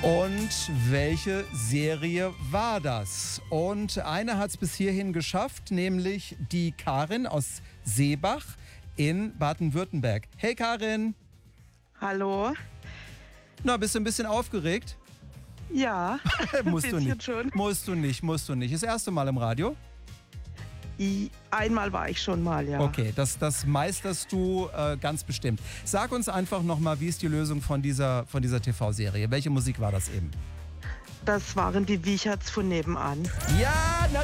Und welche Serie war das? Und eine hat es bis hierhin geschafft, nämlich die Karin aus Seebach in Baden-Württemberg. Hey Karin! Hallo? Na, bist du ein bisschen aufgeregt? Ja, musst ein du bisschen nicht. schon. Musst du nicht. Das erste Mal im Radio? Einmal war ich schon mal, ja. Okay, das meisterst du ganz bestimmt. Sag uns einfach nochmal, wie ist die Lösung von dieser TV-Serie? Welche Musik war das eben? Das waren die Wiecherts von nebenan. Ja,